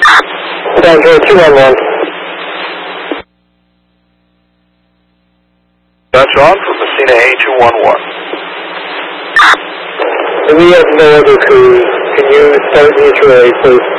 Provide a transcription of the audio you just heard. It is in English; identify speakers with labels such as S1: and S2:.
S1: Sandra 211.
S2: That's Ron from Messina A211.
S1: We have no other crews. Can you start these relays, please?